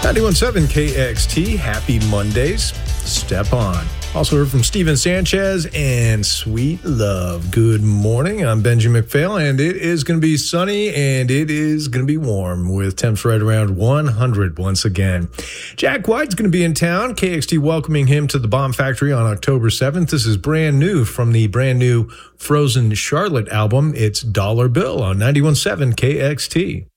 91.7 KXT, happy Mondays. Step on. Also heard from Steven Sanchez and Sweet Love. Good morning. I'm Benji McPhail, and it is going to be sunny and it is going to be warm with temps right around 100 once again. Jack White's going to be in town. KXT welcoming him to the Bomb Factory on October 7th. This is brand new from the brand new Frozen Charlotte album. It's Dollar Bill on 91.7 KXT.